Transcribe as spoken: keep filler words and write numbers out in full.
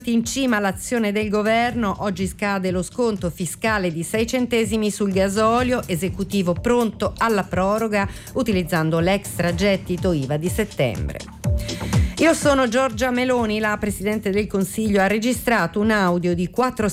In cima all'azione del governo, oggi scade lo sconto fiscale di sei centesimi sul gasolio, esecutivo pronto alla proroga utilizzando l'extragettito I V A di settembre. Io sono Giorgia Meloni, la Presidente del Consiglio ha registrato un audio di quattro